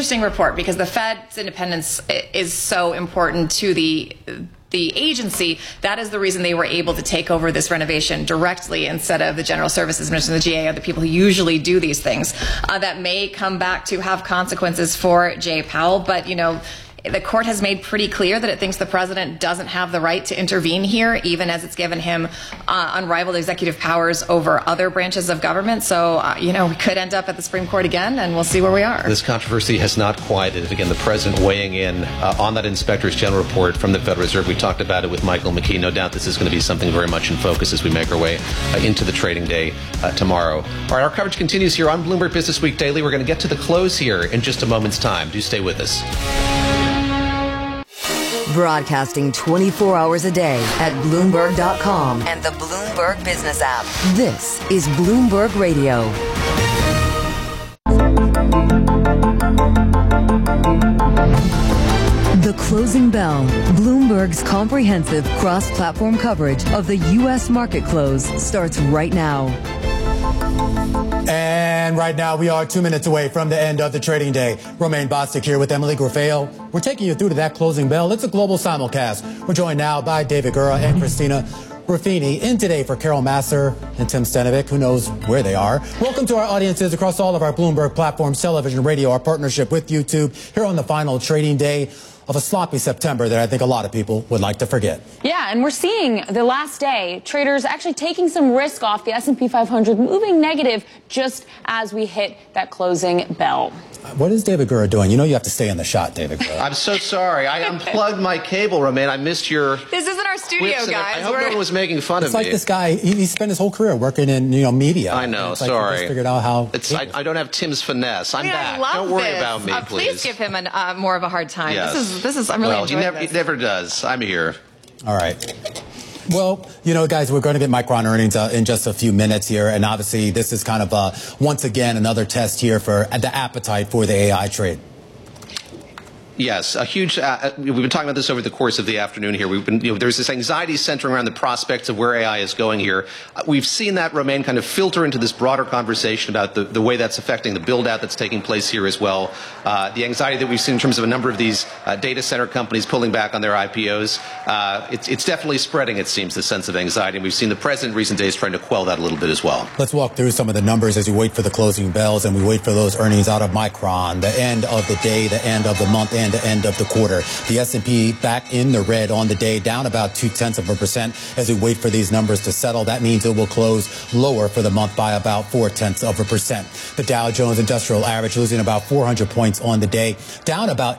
interesting report because the Fed's independence is so important to the agency. That is the reason they were able to take over this renovation directly instead of the General Services Administration, the GA, or the people who usually do these things. That may come back to have consequences for Jay Powell, but, the court has made pretty clear that it thinks the president doesn't have the right to intervene here, even as it's given him unrivaled executive powers over other branches of government. So, we could end up at the Supreme Court again, and we'll see where we are. This controversy has not quieted. Again, the president weighing in on that Inspector's General report from the Federal Reserve. We talked about it with Michael McKee. No doubt this is going to be something very much in focus as we make our way into the trading day tomorrow. All right, our coverage continues here on Bloomberg Business Week Daily. We're going to get to the close here in just a moment's time. Do stay with us. Broadcasting 24 hours a day at Bloomberg.com and the Bloomberg Business app. This is Bloomberg Radio. The Closing Bell, Bloomberg's comprehensive cross-platform coverage of the U.S. market close starts right now. And right now, we are 2 minutes away from the end of the trading day. Romaine Bostick here with Emily Grafale. We're taking you through to that closing bell. It's a global simulcast. We're joined now by David Gura and Christina Ruffini. In today for Carol Massar and Tim Stenovic, who knows where they are. Welcome to our audiences across all of our Bloomberg platforms, television, radio, our partnership with YouTube, here on the final trading day of a sloppy September that I think a lot of people would like to forget. Yeah, and we're seeing the last day, traders actually taking some risk off the S&P 500, moving negative just as we hit that closing bell. What is David Gura doing? You know you have to stay in the shot, David Gura. I'm so sorry. I unplugged my cable, Romaine. I missed your... This isn't our studio, guys. I hope no one was making fun of me. It's like this guy, he spent his whole career working in, media. I know, it's like sorry. He just figured out how... I don't have Tim's finesse. I'm back. Don't worry about me, please. Please give him more of a hard time. Yes. This is. I'm really enjoying this. He never does. I'm here. All right. Well, guys, we're going to get Micron earnings in just a few minutes here. And obviously, this is kind of, once again, another test here for the appetite for the AI trade. Yes, a huge. We've been talking about this over the course of the afternoon here. We've been, there's this anxiety centering around the prospects of where AI is going here. We've seen that, Romaine, kind of filter into this broader conversation about the way that's affecting the build-out that's taking place here as well. The anxiety that we've seen in terms of a number of these data center companies pulling back on their IPOs. It's definitely spreading, it seems, the sense of anxiety. And we've seen the president in recent days trying to quell that a little bit as well. Let's walk through some of the numbers as we wait for the closing bells and we wait for those earnings out of Micron, the end of the day, the end of the month, and the end of the quarter. The S&P back in the red on the day, down about 0.2% as we wait for these numbers to settle. That means it will close lower for the month by about 0.4%. The Dow Jones Industrial Average losing about 400 points on the day, down about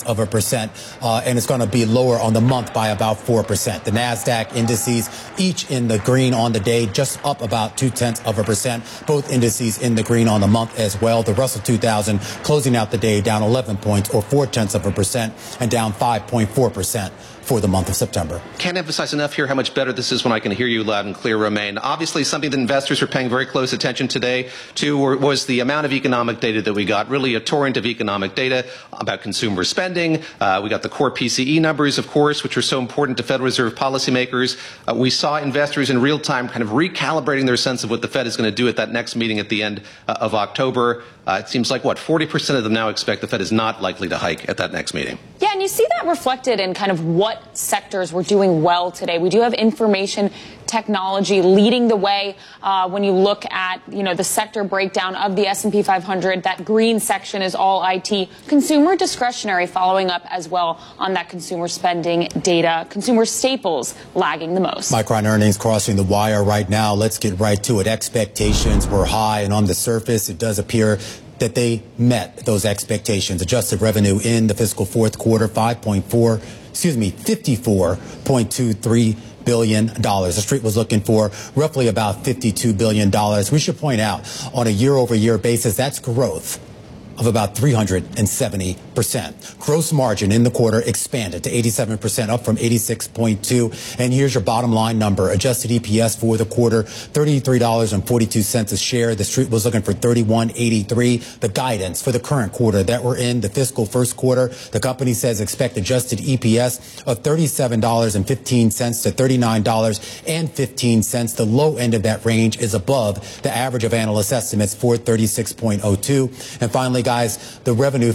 0.8%, and it's going to be lower on the month by about 4%. The NASDAQ indices each in the green on the day, just up about 0.2%. Both indices in the green on the month as well. The Russell 2000 closing out the day down 11 points or 0.4%. And down 5.4% for the month of September. Can't emphasize enough here how much better this is when I can hear you loud and clear, Romaine. Obviously, something that investors are paying very close attention today to was the amount of economic data that we got, really a torrent of economic data about consumer spending. We got the core PCE numbers, of course, which are so important to Federal Reserve policymakers. We saw investors in real time kind of recalibrating their sense of what the Fed is going to do at that next meeting at the end of October. It seems like, 40% of them now expect the Fed is not likely to hike at that next meeting. Yeah, and you see that reflected in kind of what sectors were doing well today. We do have information technology leading the way when you look at, the sector breakdown of the S&P 500. That green section is all IT. Consumer discretionary following up as well on that consumer spending data. Consumer staples lagging the most. Micron earnings crossing the wire right now. Let's get right to it. Expectations were high, and on the surface, it does appear that they met those expectations. Adjusted revenue in the fiscal fourth quarter, 54.23 billion dollars. The street was looking for roughly about $52 billion. We should point out, on a year-over-year basis, that's growth of about 370%. Gross margin in the quarter expanded to 87%, up from 86.2. And here's your bottom line number. Adjusted EPS for the quarter, $33.42 a share. The street was looking for $31.83. The guidance for the current quarter that we're in, the fiscal first quarter, the company says expect adjusted EPS of $37.15 to $39.15. The low end of that range is above the average of analyst estimates for 36.02. And finally, guys, the revenue figure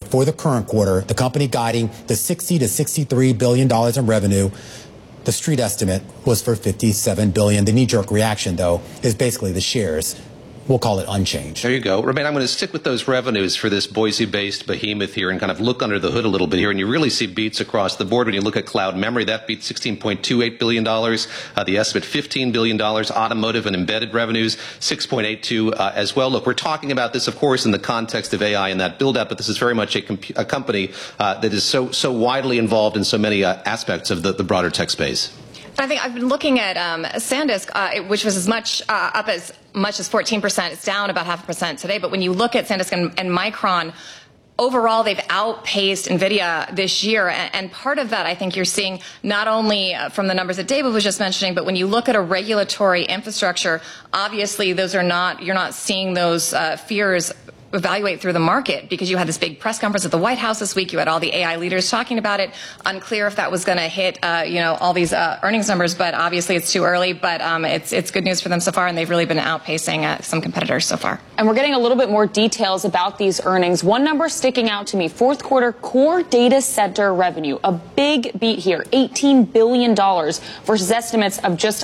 for the current quarter, the company guiding the $60 to $63 billion in revenue. The street estimate was for $57 billion. The knee-jerk reaction, though, is basically the shares. We'll call it unchanged. There you go. Romain, I'm going to stick with those revenues for this Boise-based behemoth here and kind of look under the hood a little bit here. And you really see beats across the board. When you look at cloud memory, that beat $16.28 billion. The estimate, $15 billion. Automotive and embedded revenues, $6.82 as well. Look, we're talking about this, of course, in the context of AI and that build-up, but this is very much a company that is so widely involved in so many aspects of the broader tech space. I think I've been looking at SanDisk, which was as much up as much as 14%. It's down about 0.5% today. But when you look at SanDisk and Micron, overall, they've outpaced NVIDIA this year. And part of that, I think you're seeing not only from the numbers that David was just mentioning, but when you look at a regulatory infrastructure, obviously you're not seeing those fears evaluate through the market, because you had this big press conference at the White House this week. You had all the AI leaders talking about it. Unclear if that was going to hit, all these earnings numbers, but obviously it's too early. But it's good news for them so far, and they've really been outpacing some competitors so far. And we're getting a little bit more details about these earnings. One number sticking out to me: fourth quarter core data center revenue, a big beat here, $18 billion versus estimates of just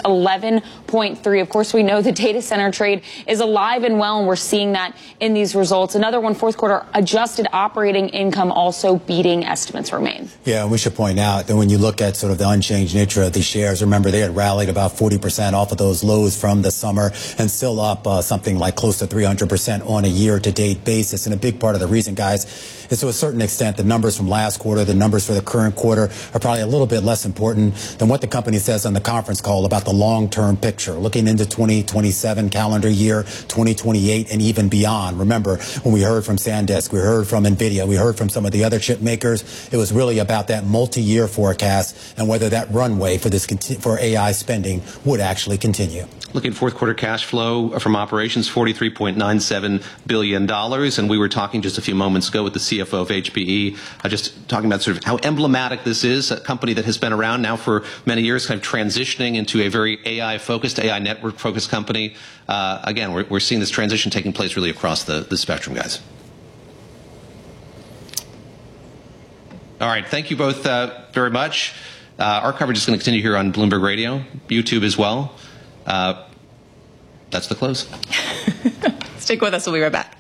11.3. Of course, we know the data center trade is alive and well, and we're seeing that in these results. Another one, fourth quarter adjusted operating income also beating estimates remain. Yeah, and we should point out that when you look at sort of the unchanged nature of these shares, remember they had rallied about 40% off of those lows from the summer and still up something like close to 300% on a year-to-date basis. And a big part of the reason, guys, is to a certain extent the numbers from last quarter, the numbers for the current quarter are probably a little bit less important than what the company says on the conference call about the long-term picture, looking into 2027 calendar year, 2028, and even beyond. Remember, when we heard from SanDisk, we heard from NVIDIA, we heard from some of the other chip makers, it was really about that multi-year forecast and whether that runway for AI spending would actually continue. Looking at fourth quarter cash flow from operations, $43.97 billion. And we were talking just a few moments ago with the CFO of HPE, just talking about sort of how emblematic this is, a company that has been around now for many years, kind of transitioning into a very AI-focused, AI network-focused company. Again, we're seeing this transition taking place really across the spectrum, guys. All right, thank you both very much. Our coverage is going to continue here on Bloomberg Radio, YouTube as well. That's the close. Stick with us. We'll be right back.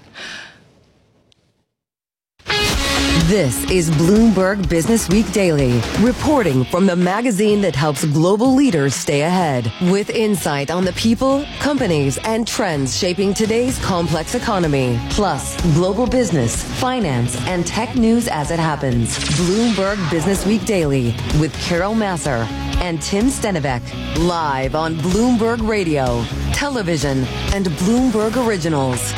This is Bloomberg Business Week Daily, reporting from the magazine that helps global leaders stay ahead, with insight on the people, companies, and trends shaping today's complex economy, plus global business, finance, and tech news as it happens. Bloomberg Business Week Daily with Carol Masser and Tim Stenivek, live on Bloomberg Radio, television, and Bloomberg Originals.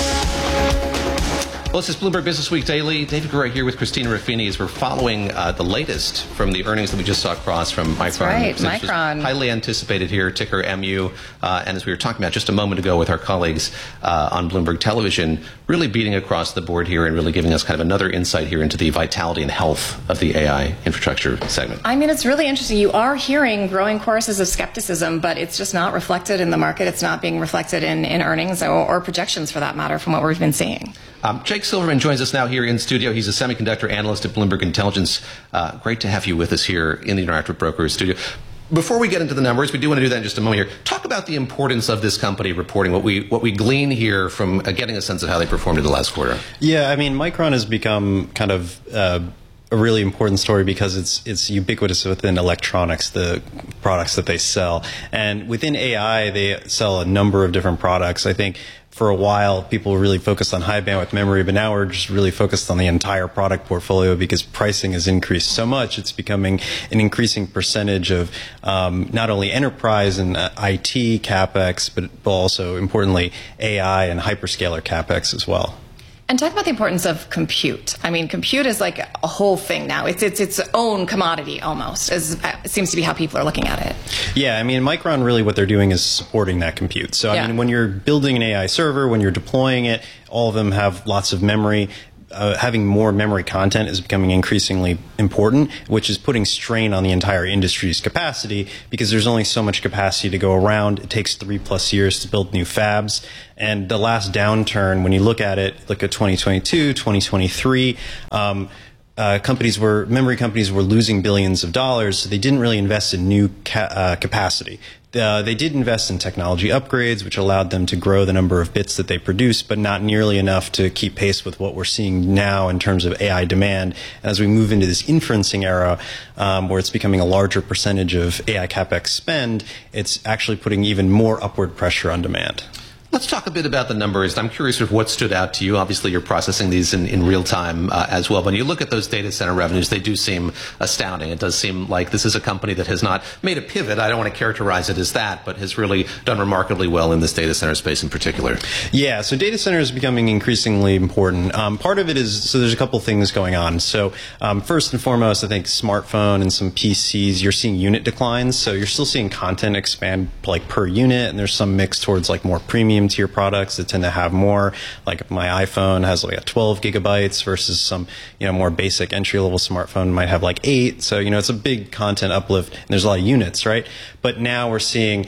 Well, this is Bloomberg Business Week Daily. David Gura here with Christina Ruffini as we're following the latest from the earnings that we just saw across from Micron. That's right, Micron. Highly anticipated here, ticker MU. And as we were talking about just a moment ago with our colleagues on Bloomberg Television, really beating across the board here and really giving us kind of another insight here into the vitality and health of the AI infrastructure segment. I mean, it's really interesting. You are hearing growing choruses of skepticism, but it's just not reflected in the market. It's not being reflected in earnings or projections, for that matter, from what we've been seeing. Jake Silverman joins us now here in studio. He's a semiconductor analyst at Bloomberg Intelligence. Great to have you with us here in the Interactive Brokers studio. Before we get into the numbers, we do want to do that in just a moment here. Talk about the importance of this company reporting, what we glean here from getting a sense of how they performed in the last quarter. Yeah, I mean, Micron has become kind of a really important story because it's ubiquitous within electronics, the products that they sell. And within AI, they sell a number of different products. I think for a while, people really focused on high bandwidth memory, but now we're just really focused on the entire product portfolio because pricing has increased so much. It's becoming an increasing percentage of not only enterprise and IT CapEx, but also, importantly, AI and hyperscaler CapEx as well. And talk about the importance of compute. I mean, compute is like a whole thing now. It's its own commodity almost. It seems to be how people are looking at it. Yeah, I mean, Micron really what they're doing is supporting that compute. So, I mean, when you're building an AI server, when you're deploying it, all of them have lots of memory. having more memory content is becoming increasingly important, which is putting strain on the entire industry's capacity because there's only so much capacity to go around. It takes 3+ years to build new fabs. And the last downturn, when you look at it, look at 2022, 2023, memory companies were losing billions of dollars, so they didn't really invest in new capacity. They did invest in technology upgrades, which allowed them to grow the number of bits that they produce, but not nearly enough to keep pace with what we're seeing now in terms of AI demand. And as we move into this inferencing era, where it's becoming a larger percentage of AI CapEx spend, it's actually putting even more upward pressure on demand. Let's talk a bit about the numbers. I'm curious of what stood out to you. Obviously, you're processing these in real time as well. When you look at those data center revenues, they do seem astounding. It does seem like this is a company that has not made a pivot. I don't want to characterize it as that, but has really done remarkably well in this data center space in particular. Yeah, so data center is becoming increasingly important. Part of it is, so there's a couple things going on. So first and foremost, I think smartphone and some PCs, you're seeing unit declines. So you're still seeing content expand like per unit, and there's some mix towards like more premium tier products that tend to have more. Like my iPhone has like a 12 gigabytes versus some, more basic entry level smartphone might have like 8. So, it's a big content uplift and there's a lot of units, right? But now we're seeing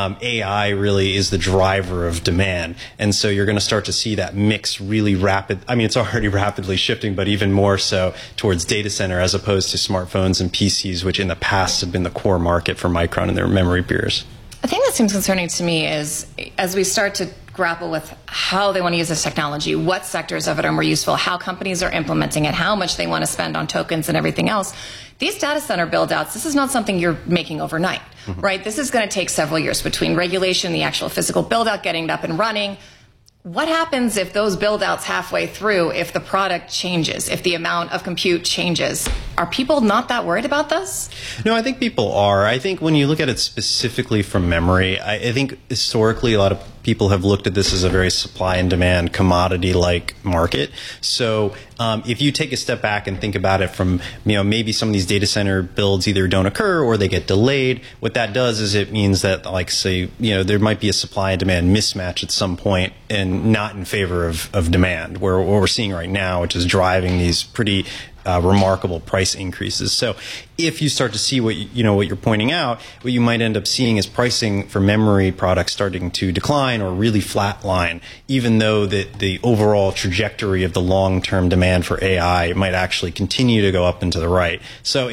AI really is the driver of demand. And so you're going to start to see that mix really rapid. I mean, it's already rapidly shifting, but even more so towards data center as opposed to smartphones and PCs, which in the past have been the core market for Micron and their memory peers. The thing that seems concerning to me is as we start to grapple with how they want to use this technology, what sectors of it are more useful, how companies are implementing it, how much they want to spend on tokens and everything else. These data center build-outs, this is not something you're making overnight, right? This is going to take several years between regulation, the actual physical build-out, getting it up and running. What happens if those build-outs halfway through, if the product changes, if the amount of compute changes? Are people not that worried about this? No, I think people are. I think when you look at it specifically from memory, I think historically a lot of people have looked at this as a very supply and demand commodity-like market. So if you take a step back and think about it from, maybe some of these data center builds either don't occur or they get delayed, what that does is it means that, like, say, there might be a supply and demand mismatch at some point and not in favor of demand, where what we're seeing right now, which is driving these pretty remarkable price increases. So if you start to see what you're pointing out, what you might end up seeing is pricing for memory products starting to decline or really flatline, even though the overall trajectory of the long-term demand for AI might actually continue to go up and to the right. So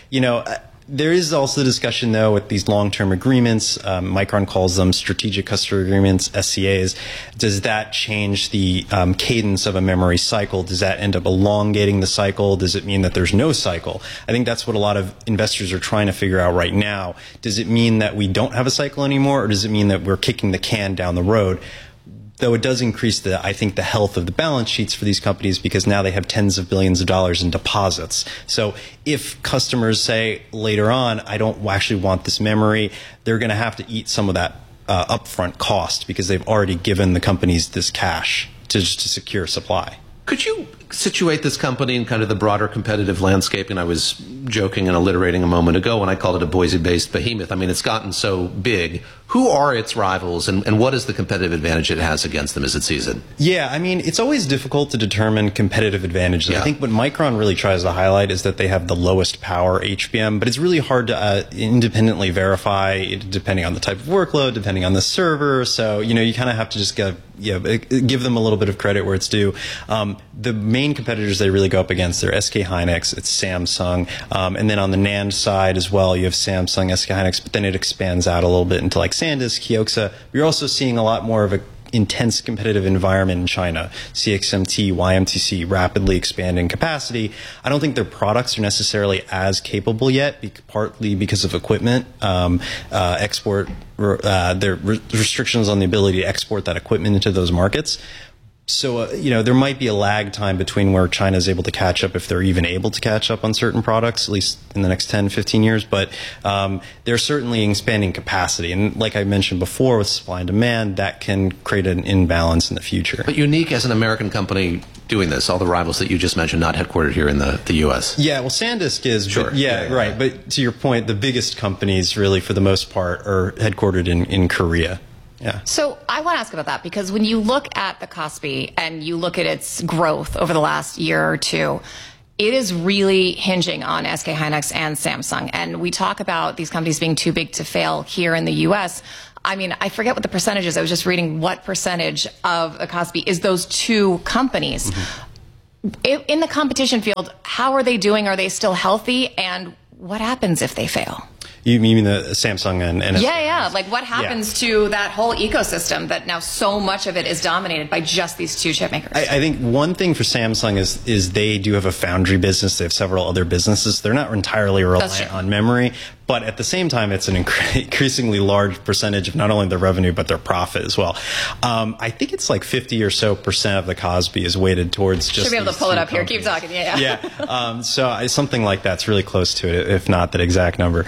there is also discussion, though, with these long-term agreements. Micron calls them strategic customer agreements, SCAs. Does that change the cadence of a memory cycle? Does that end up elongating the cycle? Does it mean that there's no cycle? I think that's what a lot of investors are trying to figure out right now. Does it mean that we don't have a cycle anymore, or does it mean that we're kicking the can down the road? Though it does increase I think the health of the balance sheets for these companies because now they have tens of billions of dollars in deposits. So if customers say later on, I don't actually want this memory, they're going to have to eat some of that upfront cost because they've already given the companies this cash to secure supply. Could you situate this company in kind of the broader competitive landscape? And I was joking and alliterating a moment ago when I called it a Boise-based behemoth. I mean, it's gotten so big. Who are its rivals, and what is the competitive advantage it has against them as it sees it? Yeah, I mean, it's always difficult to determine competitive advantage. Yeah. I think what Micron really tries to highlight is that they have the lowest power HBM, but it's really hard to independently verify depending on the type of workload, depending on the server. So, you kind of have to just give them a little bit of credit where it's due. The main competitors they really go up against, they're SK Hynix, it's Samsung, and then on the NAND side as well, you have Samsung, SK Hynix, but then it expands out a little bit into like SanDisk, Kioxia. You're also seeing a lot more of a intense competitive environment in China. CXMT, YMTC rapidly expanding capacity. I don't think their products are necessarily as capable yet, partly because of equipment, export, their restrictions on the ability to export that equipment into those markets. So, there might be a lag time between where China is able to catch up, if they're even able to catch up on certain products, at least in the next 10, 15 years. But they're certainly expanding capacity. And like I mentioned before, with supply and demand, that can create an imbalance in the future. But unique as an American company doing this, all the rivals that you just mentioned, not headquartered here in the U.S. Yeah, well, SanDisk is. Sure. But right. But to your point, the biggest companies really, for the most part, are headquartered in Korea. Yeah. So I want to ask about that, because when you look at the Kospi and you look at its growth over the last year or two, it is really hinging on SK Hynix and Samsung. And we talk about these companies being too big to fail here in the U.S. I mean, I forget what the percentage is. I was just reading what percentage of the Kospi is those two companies. Mm-hmm. In the competition field, how are they doing? Are they still healthy? And what happens if they fail? You mean the Samsung and yeah. Like, what happens to that whole ecosystem that now so much of it is dominated by just these two chip makers? I think one thing for Samsung is they do have a foundry business. They have several other businesses. They're not entirely reliant on memory. But at the same time, it's an increasingly large percentage of not only their revenue, but their profit as well. I think it's like 50% or so of the Kospi is weighted towards just. Should be able to pull it up companies. here. Keep talking. Yeah. So something like that's really close to it, if not that exact number.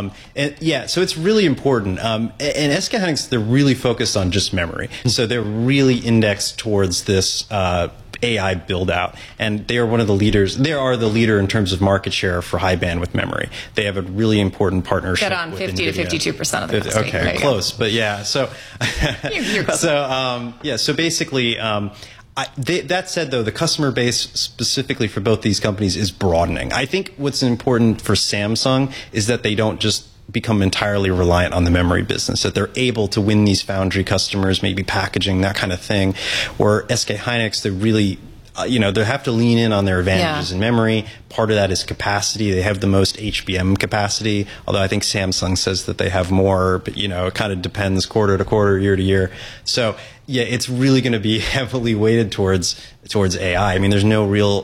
So it's really important. And SK Hynix, they're really focused on just memory. So they're really indexed towards this AI build out, and they are one of the leaders. They are the leader in terms of market share for high bandwidth memory. They have a really important partnership. Get on with 50 NVIDIA. to 52% of the Kospi. Okay, close, but yeah. So, you're close. So basically. That said, though, the customer base specifically for both these companies is broadening. I think what's important for Samsung is that they don't just become entirely reliant on the memory business, that they're able to win these foundry customers, maybe packaging, that kind of thing. Where SK Hynix, they really they have to lean in on their advantages in memory. Part of that is capacity. They have the most HBM capacity, although I think Samsung says that they have more, but it kind of depends quarter to quarter, year to year. So yeah, it's really going to be heavily weighted towards AI. I mean, there's no real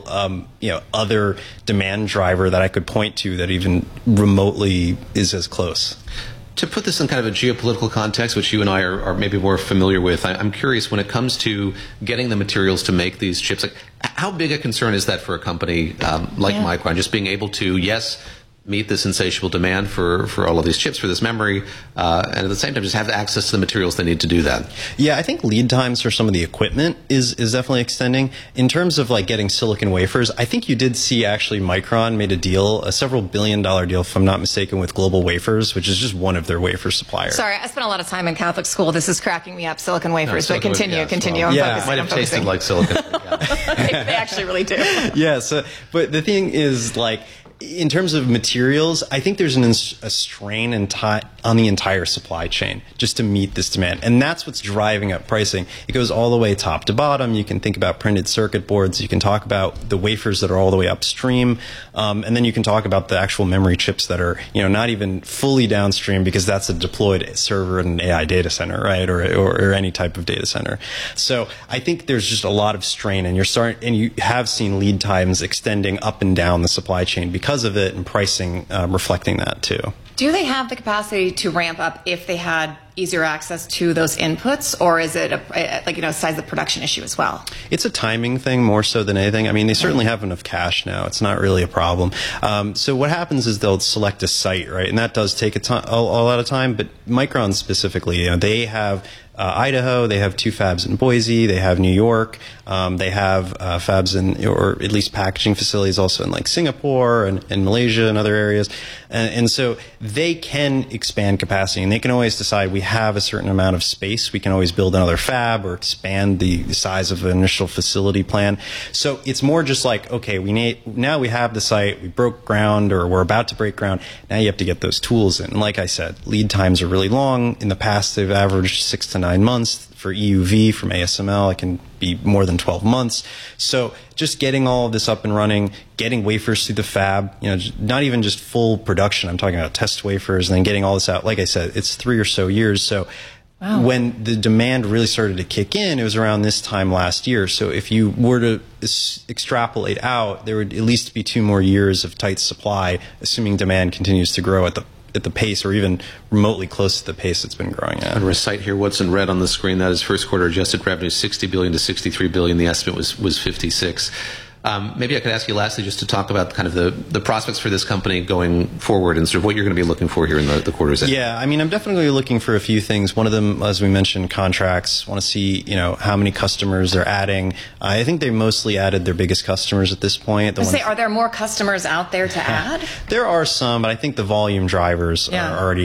other demand driver that I could point to that even remotely is as close. To put this in kind of a geopolitical context, which you and I are maybe more familiar with, I'm curious, when it comes to getting the materials to make these chips, like, how big a concern is that for a company like Micron, just being able to, meet this insatiable demand for all of these chips, for this memory, and at the same time just have access to the materials they need to do that? Yeah, I think lead times for some of the equipment is definitely extending. In terms of like getting silicon wafers, I think you did see actually Micron made a deal, a several $billion-dollar deal, if I'm not mistaken, with Global Wafers, which is just one of their wafer suppliers. Sorry, I spent a lot of time in Catholic school. This is cracking me up, silicon wafers. But continue. Well, I'm might have tasted like silicon. they actually really do. Yeah. So, but the thing is, like, in terms of materials, I think there's a strain on the entire supply chain just to meet this demand. And that's what's driving up pricing. It goes all the way top to bottom. You can think about printed circuit boards. You can talk about the wafers that are all the way upstream. And then you can talk about the actual memory chips that are, not even fully downstream, because that's a deployed server in an AI data center, right? Or any type of data center. So I think there's just a lot of strain, and you have seen lead times extending up and down the supply chain because of it, and pricing reflecting that too. Do they have the capacity to ramp up if they had easier access to those inputs, or is it size of the production issue as well? It's a timing thing more so than anything. I mean, they certainly have enough cash now. It's not really a problem. So what happens is they'll select a site, right? And that does take a lot of time, but Micron specifically, they have Idaho, they have 2 fabs in Boise, they have New York, they have fabs or at least packaging facilities also in like Singapore and Malaysia and other areas. And so they can expand capacity, and they can always decide we have a certain amount of space. We can always build another fab or expand the size of the initial facility plan. So it's more just like, okay, now we have the site, we broke ground or we're about to break ground. Now you have to get those tools in. And like I said, lead times are really long. In the past, they've averaged 6 to 9 months. For EUV from ASML, it can be more than 12 months. So just getting all of this up and running, getting wafers through the fab, not even just full production. I'm talking about test wafers, and then getting all this out. Like I said, it's 3 or so years. So when the demand really started to kick in, it was around this time last year. So if you were to extrapolate out, there would at least be 2 more years of tight supply, assuming demand continues to grow at the pace, or even remotely close to the pace it's been growing at. I'm going to recite here what's in red on the screen. That is first quarter adjusted revenue, $60 billion to $63 billion. The estimate was 56. Maybe I could ask you lastly just to talk about kind of the prospects for this company going forward, and sort of what you're going to be looking for here in the quarters ahead. Yeah, I mean, I'm definitely looking for a few things. One of them, as we mentioned, contracts. Want to see, how many customers they're adding. I think they mostly added their biggest customers at this point. Are there more customers out there to add? There are some, but I think the volume drivers are already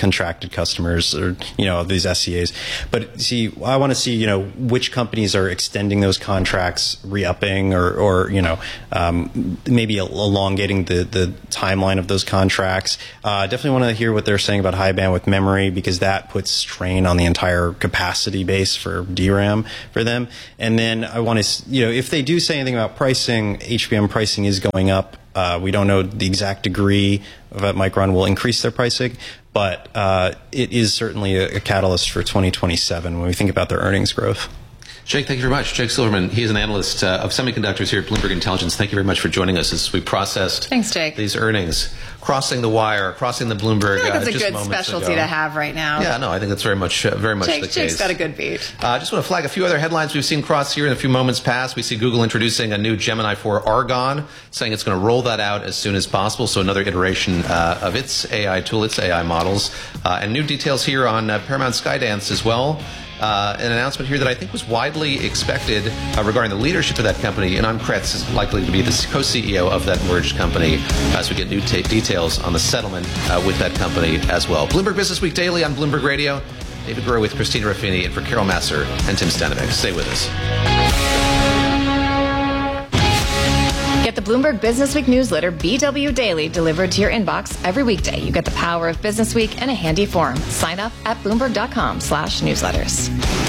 contracted customers or, these SCAs. But see, I want to see, which companies are extending those contracts, re-upping or maybe elongating the timeline of those contracts. Definitely want to hear what they're saying about high bandwidth memory, because that puts strain on the entire capacity base for DRAM for them. And then I want to, if they do say anything about pricing, HBM pricing is going up. We don't know the exact degree that Micron will increase their pricing, but it is certainly a catalyst for 2027 when we think about their earnings growth. Jake, thank you very much. Jake Silverman, he's an analyst of semiconductors here at Bloomberg Intelligence. Thank you very much for joining us as we processed these earnings. Crossing the wire, crossing the Bloomberg. I feel like that's a just good specialty to have right now. Yeah, no, I think that's very much the case. Jake's got a good beat. I just want to flag a few other headlines we've seen cross here in a few moments past. We see Google introducing a new Gemini 4 Argon, saying it's going to roll that out as soon as possible. So another iteration of its AI tool, its AI models. And new details here on Paramount Skydance as well. An announcement here that I think was widely expected regarding the leadership of that company. Ynon Kretz is likely to be the co-CEO of that merged company as we get new details on the settlement with that company as well. Bloomberg Business Week Daily on Bloomberg Radio. David Gura with Christina Ruffini and for Carol Masser and Tim Stenevec. Stay with us. Get the Bloomberg Business Week newsletter, BW Daily, delivered to your inbox every weekday. You get the power of Business Week in a handy form. Sign up at Bloomberg.com/newsletters.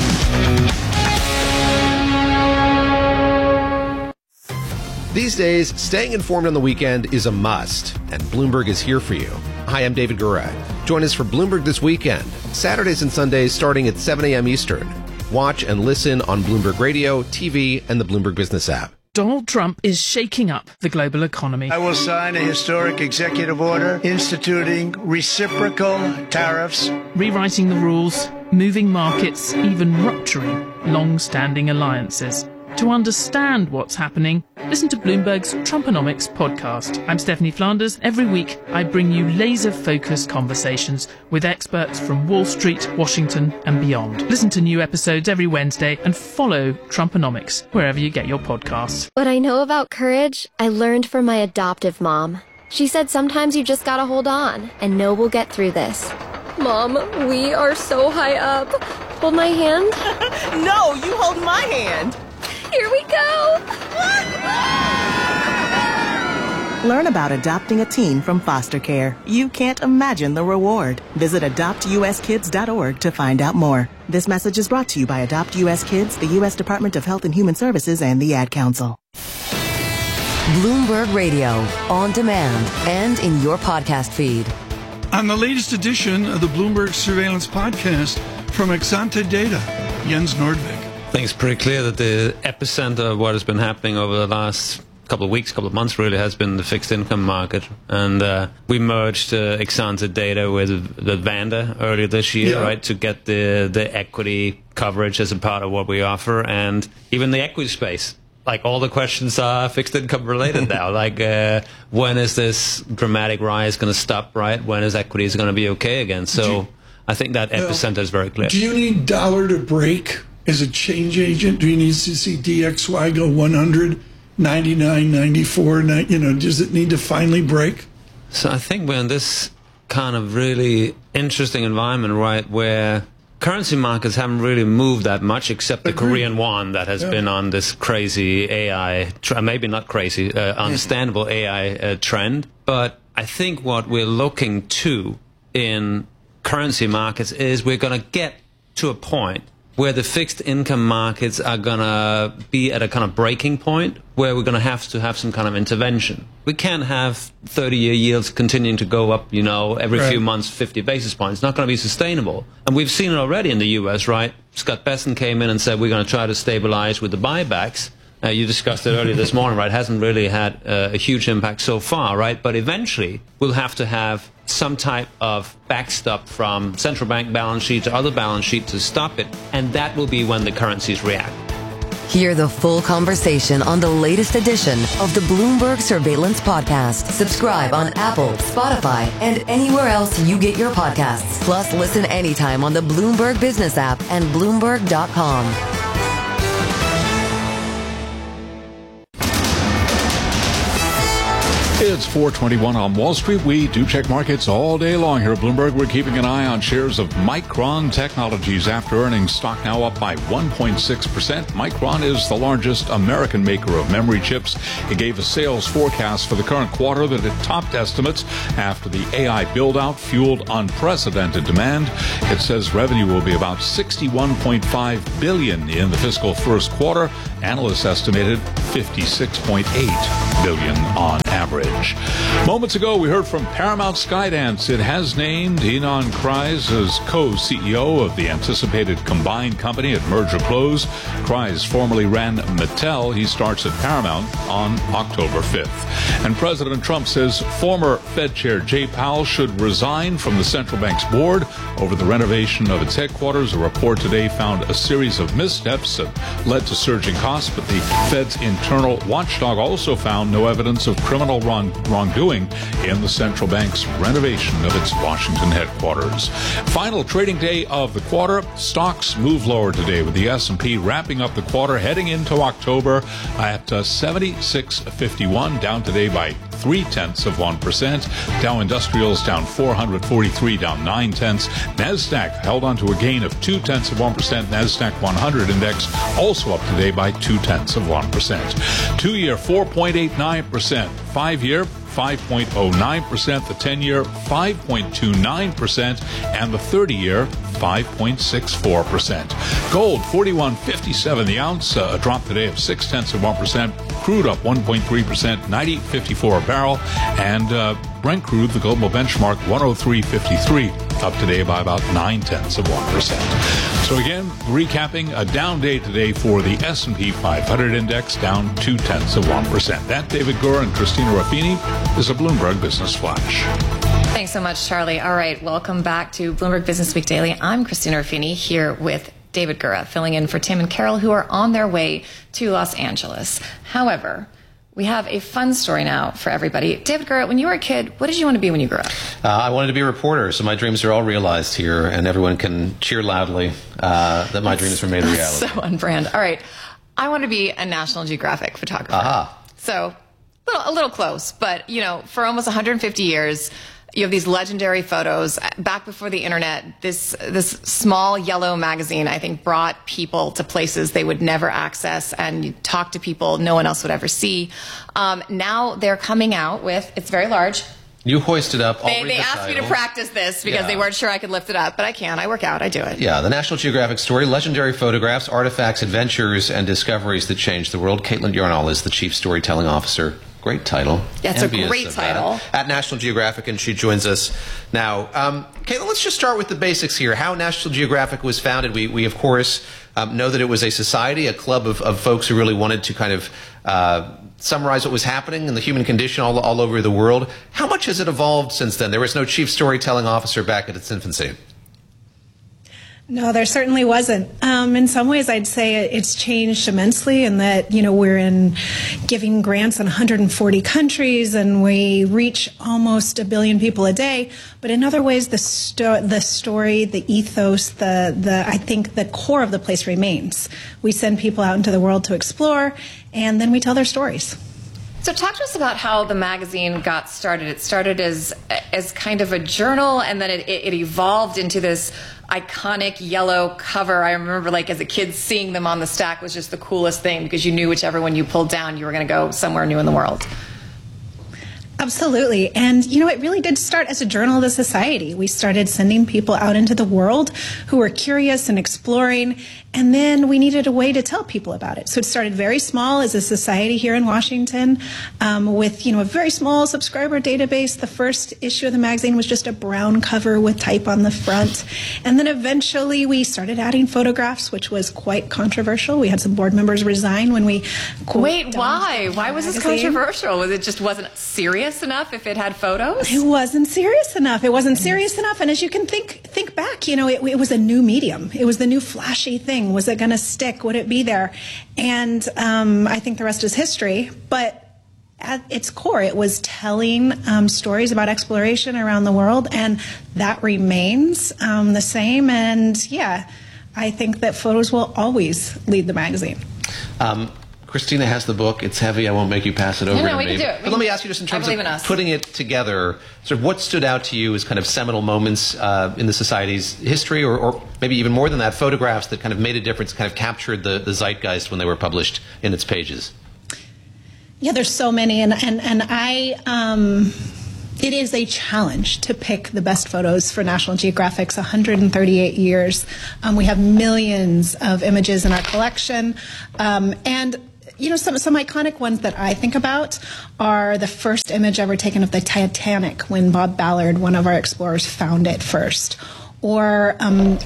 These days, staying informed on the weekend is a must, and Bloomberg is here for you. Hi, I'm David Gura. Join us for Bloomberg This Weekend, Saturdays and Sundays starting at 7 a.m. Eastern. Watch and listen on Bloomberg Radio, TV, and the Bloomberg Business app. Donald Trump is shaking up the global economy. I will sign a historic executive order instituting reciprocal tariffs, rewriting the rules, moving markets, even rupturing long-standing alliances. To understand what's happening, listen to Bloomberg's Trumponomics podcast. I'm Stephanie Flanders. Every week, I bring you laser-focused conversations with experts from Wall Street, Washington, and beyond. Listen to new episodes every Wednesday and follow Trumponomics wherever you get your podcasts. What I know about courage, I learned from my adoptive mom. She said sometimes you just gotta hold on and know we'll get through this. Mom, we are so high up. Hold my hand. No, you hold my hand. Here we go! Learn about adopting a teen from foster care. You can't imagine the reward. Visit adoptuskids.org to find out more. This message is brought to you by Adopt U.S. Kids, the U.S. Department of Health and Human Services, and the Ad Council. Bloomberg Radio, on demand and in your podcast feed. On the latest edition of the Bloomberg Surveillance Podcast from Exante Data, Jens Nordvik. I think it's pretty clear that the epicenter of what has been happening over the last couple of weeks, couple of months really, has been the fixed income market. And we merged Exante Data with Vanda earlier this year, right, to get the equity coverage as a part of what we offer. And even the equity space, like all the questions are fixed income related now. Like when is this dramatic rise going to stop, right? When is equities going to be okay again? So I think that epicenter is very clear. Do you need dollar to break as a change agent? Do you need to see DXY go 100, 99, 94? Does it need to finally break? So I think we're in this kind of really interesting environment, right, where currency markets haven't really moved that much, except the Korean won that has been on this crazy AI, maybe not crazy, understandable AI trend. But I think what we're looking to in currency markets is we're going to get to a point where the fixed income markets are going to be at a kind of breaking point where we're going to have some kind of intervention. We can't have 30-year yields continuing to go up, every few months, 50 basis points. It's not going to be sustainable. And we've seen it already in the U.S., right? Scott Bessent came in and said we're going to try to stabilize with the buybacks. You discussed it earlier this morning, right? It hasn't really had a huge impact so far, right? But eventually, we'll have to have some type of backstop from central bank balance sheet to other balance sheet to stop it. And that will be when the currencies react. Hear the full conversation on the latest edition of the Bloomberg Surveillance Podcast. Subscribe on Apple, Spotify, and anywhere else you get your podcasts. Plus, listen anytime on the Bloomberg Business app and Bloomberg.com. It's 4:21 on Wall Street. We do check markets all day long here at Bloomberg. We're keeping an eye on shares of Micron Technologies. After earnings, stock now up by 1.6%. Micron is the largest American maker of memory chips. It gave a sales forecast for the current quarter that it topped estimates after the AI build-out fueled unprecedented demand. It says revenue will be about $61.5 billion in the fiscal first quarter. Analysts estimated $56.8 billion on average. Moments ago, we heard from Paramount Skydance. It has named Ynon Kreiz as co-CEO of the anticipated combined company at merger close. Kreiz formerly ran Mattel. He starts at Paramount on October 5th. And President Trump says former Fed Chair Jay Powell should resign from the central bank's board over the renovation of its headquarters. A report today found a series of missteps that led to surging costs, but the Fed's internal watchdog also found no evidence of criminal wrongdoing in the central bank's renovation of its Washington headquarters. Final trading day of the quarter. Stocks move lower today with the S&P wrapping up the quarter, heading into October at 76.51, down today by 0.3%. Dow Industrials down 443, down 0.9. Nasdaq held on to a gain of 0.2%. Nasdaq 100 index also up today by 0.2%. 2-year 4.89%. 5-year 5.09%, the 10-year 5.29%, and the 30-year 5.64%. Gold 41.57 the ounce, a drop today of 0.6%. Crude up 1.3%, 90.54 a barrel, and Brent crude, the global benchmark, 103.53, up today by about 0.9%. So again, recapping, a down day today for the S&P 500 index, down 0.2%. That, David Gura and Christina Ruffini, is a Bloomberg Business Flash. Thanks so much, Charlie. All right, welcome back to Bloomberg Business Week Daily. I'm Christina Ruffini here with David Gura, filling in for Tim and Carol, who are on their way to Los Angeles. However, we have a fun story now for everybody. David Gura, when you were a kid, what did you want to be when you grew up? I wanted to be a reporter, so my dreams are all realized here, and everyone can cheer loudly that my dreams were made a reality. So on brand. All right, I want to be a National Geographic photographer. Aha. So a little close, but you know, for almost 150 years, you have these legendary photos. Back before the internet, this small yellow magazine, I think, brought people to places they would never access, and you talk to people no one else would ever see. Now they're coming out with, it's very large. You hoist it up. They asked me to practice this because they weren't sure I could lift it up, but I can. I work out. I do it. Yeah, the National Geographic story, legendary photographs, artifacts, adventures, and discoveries that changed the world. Caitlin Yarnall is the chief storytelling officer. Great title. That's a great title. At National Geographic, and she joins us now. Caitlin, let's just start with the basics here. How National Geographic was founded. We of course, know that it was a society, a club of folks who really wanted to kind of summarize what was happening in the human condition all over the world. How much has it evolved since then? There was no chief storytelling officer back at its infancy. No, there certainly wasn't. In some ways, I'd say it's changed immensely in that, you know, we're giving grants in 140 countries and we reach almost 1 billion people a day. But in other ways, the story, the ethos, I think the core of the place remains. We send people out into the world to explore, and then we tell their stories. So talk to us about how the magazine got started. It started as kind of a journal, and then it evolved into this iconic yellow cover. I remember, like, as a kid, seeing them on the stack was just the coolest thing because you knew whichever one you pulled down, you were going to go somewhere new in the world. Absolutely. And, you know, it really did start as a journal of the society. We started sending people out into the world who were curious and exploring, and then we needed a way to tell people about it. So it started very small as a society here in Washington with, you know, a very small subscriber database. The first issue of the magazine was just a brown cover with type on the front. And then eventually we started adding photographs, which was quite controversial. We had some board members resign when we... Wait, why? Why was this controversial? Was it just wasn't serious enough if it had photos? It wasn't serious enough. It wasn't serious enough. And as you can think back, you know, it was a new medium. It was the new flashy thing. Was it going to stick? Would it be there? And I think the rest is history. But at its core, it was telling stories about exploration around the world, and that remains the same. And yeah, I think that photos will always lead the magazine. Christina has the book. It's heavy. I won't make you pass it over to we me. can do it. But let me ask you just in terms of putting it together, sort of what stood out to you as kind of seminal moments in the Society's history, or maybe even more than that, photographs that kind of made a difference, kind of captured the zeitgeist when they were published in its pages? Yeah, there's so many, and it is a challenge to pick the best photos for National Geographic's 138 years. We have millions of images in our collection, and some iconic ones that I think about are the first image ever taken of the Titanic when Bob Ballard, one of our explorers, found it first. Or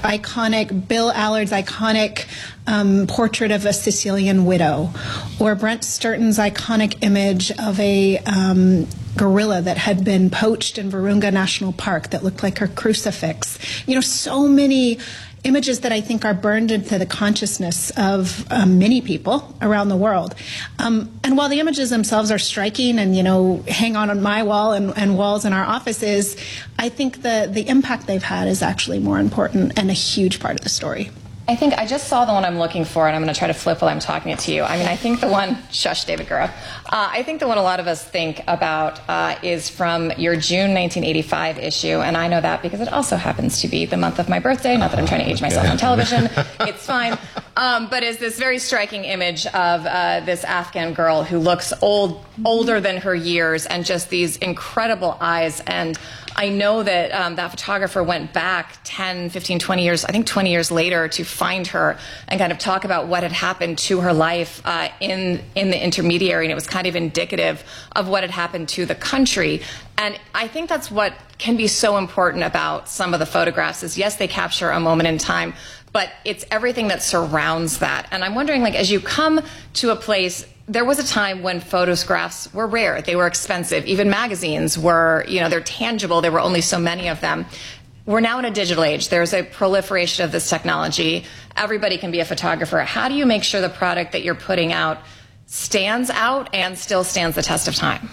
Bill Allard's iconic portrait of a Sicilian widow. Or Brent Sturton's iconic image of a gorilla that had been poached in Virunga National Park that looked like her crucifix. So many images that I think are burned into the consciousness of many people around the world. And while the images themselves are striking and, hang on my wall and walls in our offices, I think the impact they've had is actually more important and a huge part of the story. I think I just saw the one I'm looking for, and I'm going to try to flip while I'm talking it to you. I think the one, shush, David Gura. I think the one a lot of us think about is from your June 1985 issue, and I know that because it also happens to be the month of my birthday. Not that I'm trying to age myself on television. It's fine. But it's this very striking image of this Afghan girl who looks older than her years, and just these incredible eyes. And I know that that photographer went back 10, 15, 20 years, I think 20 years later, to find her and kind of talk about what had happened to her life in the intermediary, and it was kind of indicative of what had happened to the country. And I think that's what can be so important about some of the photographs is, yes, they capture a moment in time, but it's everything that surrounds that. And I'm wondering, as you come to a place, there was a time when photographs were rare. They were expensive. Even magazines were, they're tangible. There were only so many of them. We're now in a digital age. There's a proliferation of this technology. Everybody can be a photographer. How do you make sure the product that you're putting out stands out and still stands the test of time?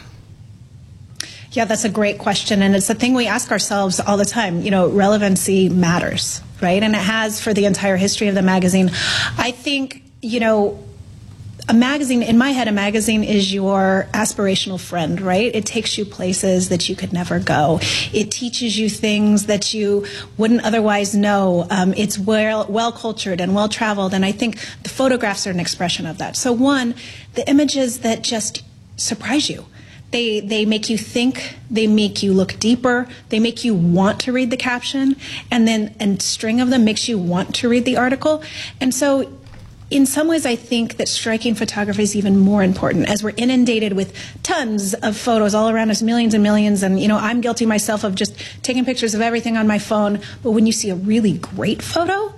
Yeah, that's a great question. And it's a thing we ask ourselves all the time. Relevancy matters, right? And it has for the entire history of the magazine. I think, a magazine, in my head, a magazine is your aspirational friend, right? It takes you places that you could never go. It teaches you things that you wouldn't otherwise know. It's well-cultured and well-traveled, and I think the photographs are an expression of that. So one, the images that just surprise you. They make you think, they make you look deeper, they make you want to read the caption, and then a string of them makes you want to read the article. And so in some ways, I think that striking photography is even more important as we're inundated with tons of photos all around us, millions and millions. And, I'm guilty myself of just taking pictures of everything on my phone. But when you see a really great photo,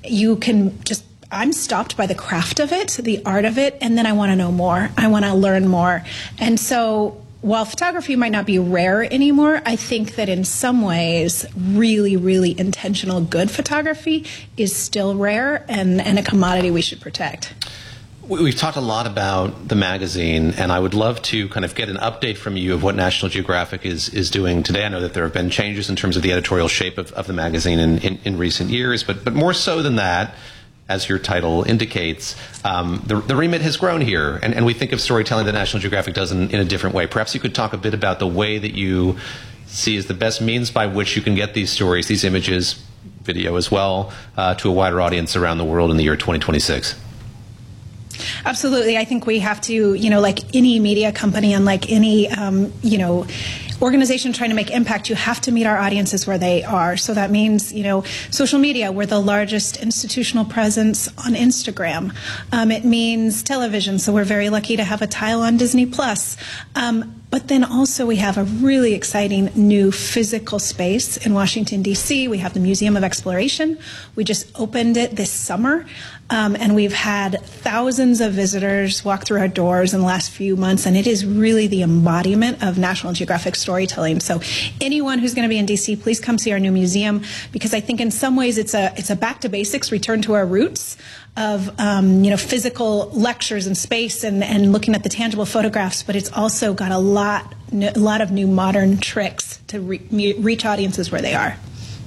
I'm stopped by the craft of it, the art of it, and then I want to know more. I want to learn more. And so while photography might not be rare anymore, I think that in some ways, really, really intentional good photography is still rare and a commodity we should protect. We've talked a lot about the magazine, and I would love to kind of get an update from you of what National Geographic is doing today. I know that there have been changes in terms of the editorial shape of the magazine in recent years, but more so than that, as your title indicates, the remit has grown here, and we think of storytelling that National Geographic does in a different way. Perhaps you could talk a bit about the way that you see as the best means by which you can get these stories, these images, video as well, to a wider audience around the world in the year 2026. Absolutely. I think we have to, like any media company and like any, organization trying to make impact, you have to meet our audiences where they are. So that means, social media. We're the largest institutional presence on Instagram. It means television. So we're very lucky to have a tile on Disney Plus. But then also we have a really exciting new physical space in Washington, D.C. We have the Museum of Exploration. We just opened it this summer. And we've had thousands of visitors walk through our doors in the last few months, and it is really the embodiment of National Geographic storytelling. So anyone who's going to be in D.C., please come see our new museum, because I think in some ways it's a back to basics, return to our roots of physical lectures and space and looking at the tangible photographs, but it's also got a lot of new modern tricks to reach audiences where they are.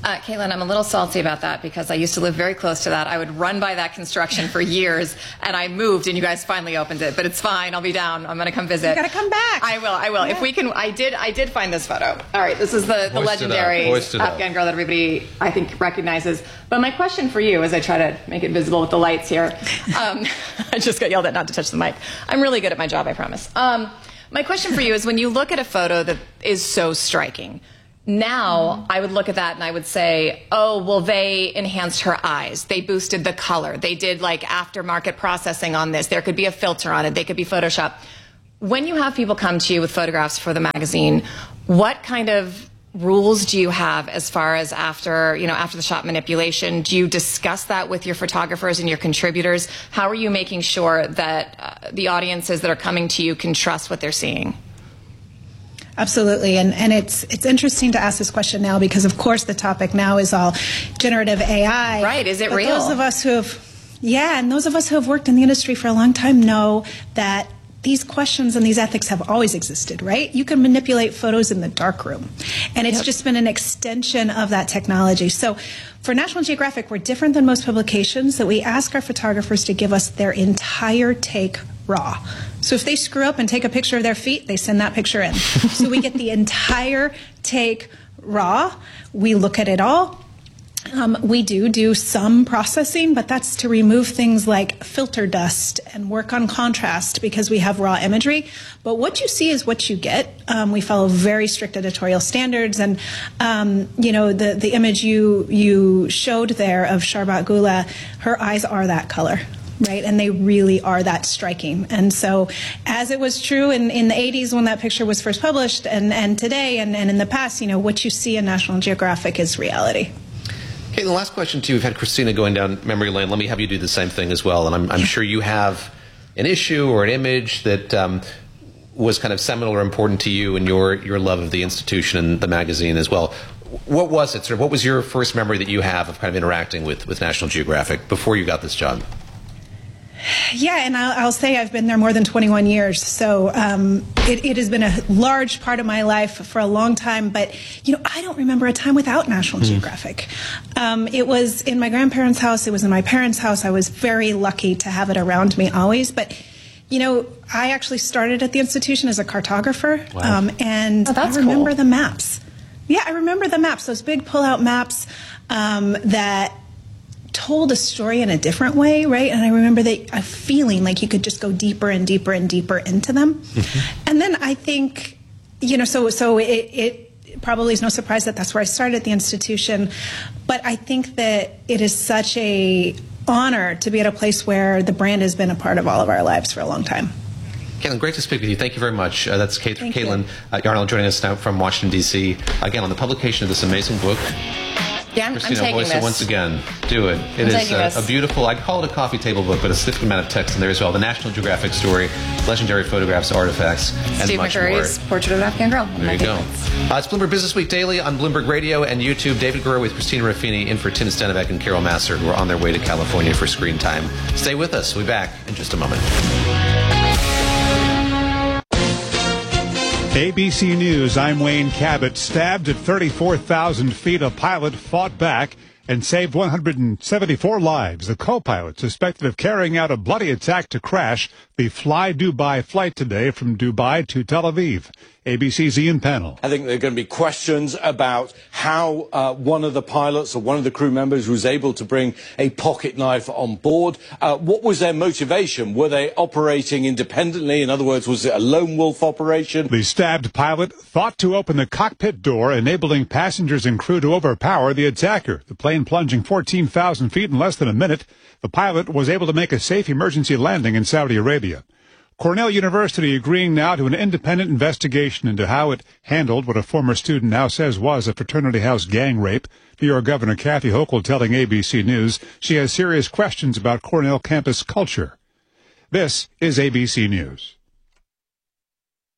Caitlin, I'm a little salty about that because I used to live very close to that. I would run by that construction for years, and I moved, and you guys finally opened it. But it's fine. I'll be down. I'm going to come visit. You got to come back. I will. Yeah. If we can, I did find this photo. All right, this is the legendary Afghan girl that everybody, I think, recognizes. But my question for you, as I try to make it visible with the lights here, I just got yelled at not to touch the mic. I'm really good at my job, I promise. My question for you is, when you look at a photo that is so striking, now, I would look at that and I would say, oh, well, they enhanced her eyes. They boosted the color. They did like aftermarket processing on this. There could be a filter on it. They could be Photoshop. When you have people come to you with photographs for the magazine, what kind of rules do you have as far as after the shot manipulation? Do you discuss that with your photographers and your contributors? How are you making sure that the audiences that are coming to you can trust what they're seeing? Absolutely, and it's interesting to ask this question now because, of course, the topic now is all generative AI. Right? Is it but real? Those of us who have worked in the industry for a long time know that these questions and these ethics have always existed, right? You can manipulate photos in the darkroom, and it's just been an extension of that technology. So for National Geographic, we're different than most publications that we ask our photographers to give us their entire take raw. So if they screw up and take a picture of their feet, they send that picture in. So we get the entire take raw. We look at it all. We do some processing, but that's to remove things like filter dust and work on contrast because we have raw imagery. But what you see is what you get. We follow very strict editorial standards, and the image you showed there of Sharbat Gula, her eyes are that color. Right, and they really are that striking. And so, as it was true in the 80s when that picture was first published, and today and in the past, what you see in National Geographic is reality. Okay, the last question to you. We've had Christina going down memory lane. Let me have you do the same thing as well. And I'm sure you have an issue or an image that was kind of seminal or important to you in your love of the institution and the magazine as well. What was it? What was your first memory that you have of kind of interacting with National Geographic before you got this job? Yeah, and I'll say I've been there more than 21 years, so it has been a large part of my life for a long time, but, I don't remember a time without National Geographic. It was in my grandparents' house, it was in my parents' house. I was very lucky to have it around me always, but, I actually started at the institution as a cartographer, and I remember the maps. Yeah, I remember the maps, those big pull-out maps that told a story in a different way, right? And I remember a feeling like you could just go deeper and deeper and deeper into them. Mm-hmm. And then I think, so it probably is no surprise that that's where I started at the institution. But I think that it is such a honor to be at a place where the brand has been a part of all of our lives for a long time. Caitlin, great to speak with you. Thank you very much. That's Caitlin Yarnell joining us now from Washington, D.C. Again, on the publication of this amazing book. Yeah, Christina, I'm taking voice this. It once again. Do it. It is a beautiful, I'd call it a coffee table book, but a significant amount of text in there as well. The National Geographic story, legendary photographs, artifacts, and Steve much McCurry's more. Portrait of an Afghan Girl. There you go. It's Bloomberg Business Week Daily on Bloomberg Radio and YouTube. David Gura with Christina Ruffini in for Tina Stenevec and Carol Massar, who are on their way to California for screen time. Stay with us. We'll be back in just a moment. ABC News, I'm Wayne Cabot. Stabbed at 34,000 feet, a pilot fought back and saved 174 lives. The co-pilot suspected of carrying out a bloody attack to crash the Fly Dubai flight today from Dubai to Tel Aviv. ABC's Ian Pennell. I think there are going to be questions about how one of the pilots or one of the crew members was able to bring a pocket knife on board. What was their motivation? Were they operating independently? In other words, was it a lone wolf operation? The stabbed pilot thought to open the cockpit door, enabling passengers and crew to overpower the attacker. The plane plunging 14,000 feet in less than a minute. The pilot was able to make a safe emergency landing in Saudi Arabia. Cornell University agreeing now to an independent investigation into how it handled what a former student now says was a fraternity house gang rape. New York Governor Kathy Hochul telling ABC News she has serious questions about Cornell campus culture. This is ABC News.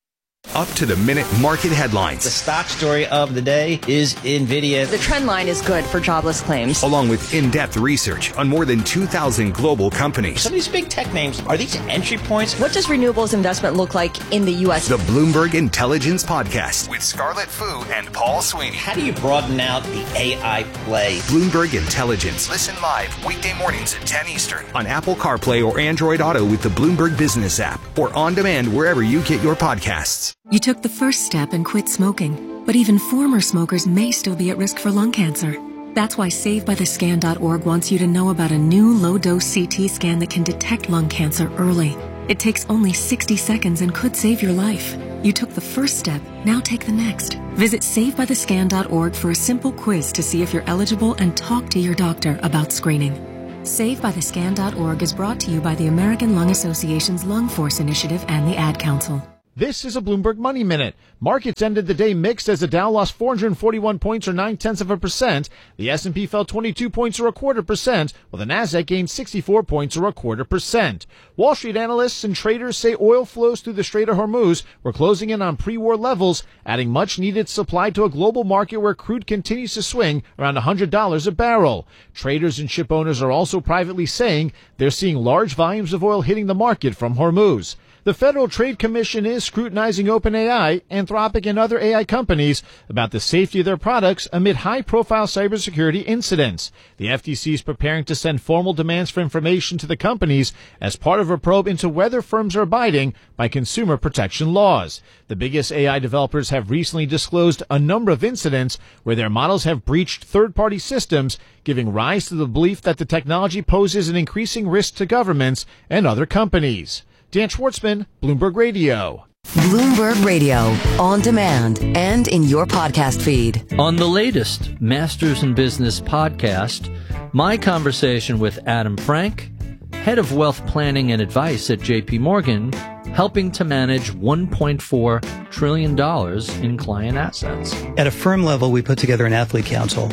Up-to-the-minute market headlines. The stock story of the day is NVIDIA. The trend line is good for jobless claims. Along with in-depth research on more than 2,000 global companies. Some of these big tech names, are these entry points? What does renewables investment look like in the U.S.? The Bloomberg Intelligence Podcast with Scarlett Fu and Paul Sweeney. How do you broaden out the AI play? Bloomberg Intelligence. Listen live weekday mornings at 10 Eastern on Apple CarPlay or Android Auto with the Bloomberg Business app or on demand wherever you get your podcasts. You took the first step and quit smoking, but even former smokers may still be at risk for lung cancer. That's why SaveByTheScan.org wants you to know about a new low-dose CT scan that can detect lung cancer early. It takes only 60 seconds and could save your life. You took the first step, now take the next. Visit SaveByTheScan.org for a simple quiz to see if you're eligible and talk to your doctor about screening. SaveByTheScan.org is brought to you by the American Lung Association's Lung Force Initiative and the Ad Council. This is a Bloomberg Money Minute. Markets ended the day mixed as the Dow lost 441 points or 0.9%. The S&P fell 22 points or 0.25%, while the Nasdaq gained 64 points or 0.25%. Wall Street analysts and traders say oil flows through the Strait of Hormuz were closing in on pre-war levels, adding much-needed supply to a global market where crude continues to swing around $100 a barrel. Traders and ship owners are also privately saying they're seeing large volumes of oil hitting the market from Hormuz. The Federal Trade Commission is scrutinizing OpenAI, Anthropic, and other AI companies about the safety of their products amid high-profile cybersecurity incidents. The FTC is preparing to send formal demands for information to the companies as part of a probe into whether firms are abiding by consumer protection laws. The biggest AI developers have recently disclosed a number of incidents where their models have breached third-party systems, giving rise to the belief that the technology poses an increasing risk to governments and other companies. Dan Schwartzman, Bloomberg Radio. Bloomberg Radio, on demand and in your podcast feed. On the latest Masters in Business podcast, my conversation with Adam Frank, head of wealth planning and advice at JP Morgan, helping to manage $1.4 trillion in client assets. At a firm level, we put together an athlete council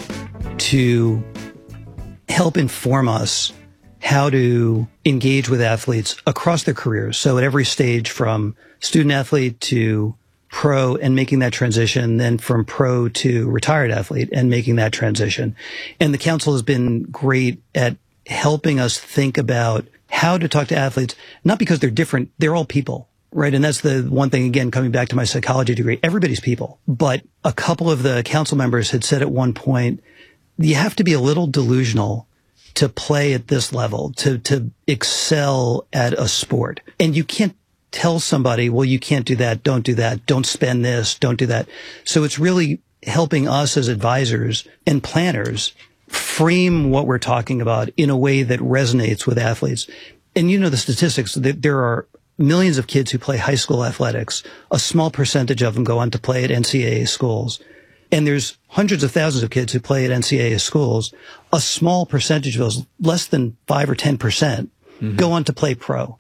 to help inform us how to engage with athletes across their careers. So at every stage, from student athlete to pro and making that transition, then from pro to retired athlete and making that transition. And the council has been great at helping us think about how to talk to athletes, not because they're different, they're all people, right? And that's the one thing, again, coming back to my psychology degree, everybody's people. But a couple of the council members had said at one point, you have to be a little delusional to play at this level, to excel at a sport. And you can't tell somebody, well, you can't do that, don't spend this, don't do that. So it's really helping us as advisors and planners frame what we're talking about in a way that resonates with athletes. And you know the statistics, there are millions of kids who play high school athletics. A small percentage of them go on to play at NCAA schools. And there's hundreds of thousands of kids who play at NCAA schools. A small percentage of those, less than 5 or 10%, go on to play pro.